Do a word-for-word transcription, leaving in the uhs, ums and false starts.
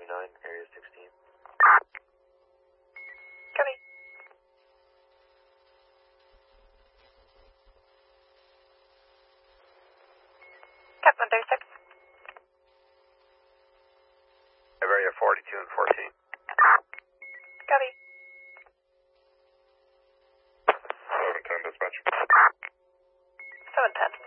nine, area sixteen. Copy. Cap one thirty-six. Area forty-two and fourteen. Copy. seven ten dispatch. seven ten.